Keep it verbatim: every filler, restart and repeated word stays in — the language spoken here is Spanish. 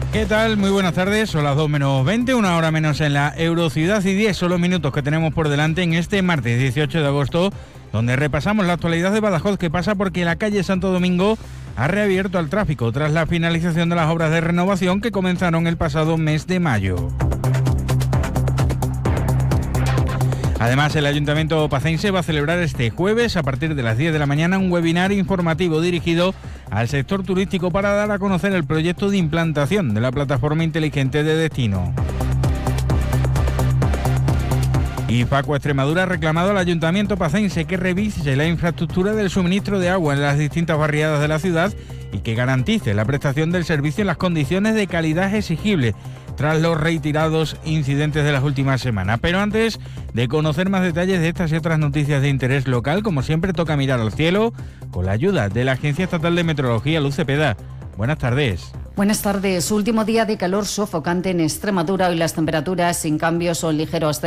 ¿Qué tal? Muy buenas tardes, son las dos menos veinte, una hora menos en la Eurociudad y diez son los minutos que tenemos por delante en este martes dieciocho de agosto, donde repasamos la actualidad de Badajoz, que pasa porque la calle Santo Domingo ha reabierto al tráfico tras la finalización de las obras de renovación que comenzaron el pasado mes de mayo. Además, el Ayuntamiento pacense va a celebrar este jueves, a partir de las diez de la mañana, un webinar informativo dirigido al sector turístico para dar a conocer el proyecto de implantación de la plataforma inteligente de destino. Y Facua Extremadura ha reclamado al Ayuntamiento pacense que revise la infraestructura del suministro de agua en las distintas barriadas de la ciudad y que garantice la prestación del servicio en las condiciones de calidad exigibles, tras los reiterados incidentes de las últimas semanas. Pero antes de conocer más detalles de estas y otras noticias de interés local, como siempre toca mirar al cielo con la ayuda de la Agencia Estatal de Meteorología, Luz Cepeda. Buenas tardes. Buenas tardes. Último día de calor sofocante en Extremadura. Hoy las temperaturas sin cambios son ligeros.